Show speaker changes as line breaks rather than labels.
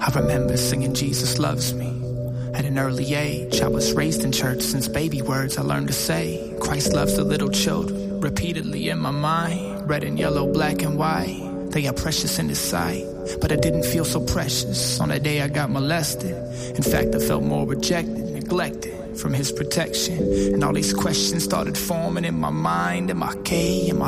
I remember singing Jesus Loves Me. At an early age, I was raised in church. Since baby words I learned to say, Christ loves the little children. Repeatedly in my mind, red and yellow, black and white, they are precious in His sight. But I didn't feel so precious on the day I got molested. In fact, I felt more rejected, neglected from His protection. And all these questions started forming in my mind. Am I gay? Am I